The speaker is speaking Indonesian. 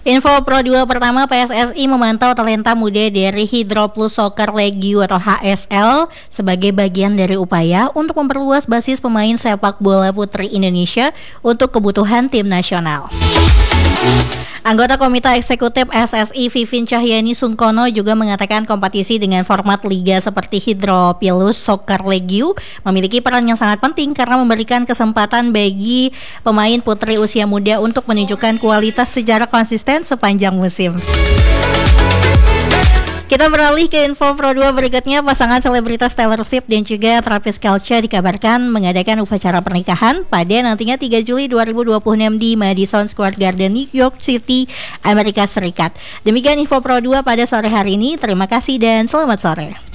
Info Pro 2 pertama, PSSI memantau talenta muda dari Hydroplus Soccer League atau HSL sebagai bagian dari upaya untuk memperluas basis pemain sepak bola putri Indonesia untuk kebutuhan tim nasional. Anggota Komite Eksekutif SSI Vivin Cahyani Sungkono juga mengatakan kompetisi dengan format liga seperti Hydroplus Soccer League memiliki peran yang sangat penting karena memberikan kesempatan bagi pemain putri usia muda untuk menunjukkan kualitas secara konsisten sepanjang musim. Kita beralih ke info Pro 2 berikutnya. Pasangan selebritas Taylor Swift dan juga Travis Kelce dikabarkan mengadakan upacara pernikahan pada nantinya 3 Juli 2026 di Madison Square Garden, New York City, Amerika Serikat. Demikian info Pro 2 pada sore hari ini. Terima kasih dan selamat sore.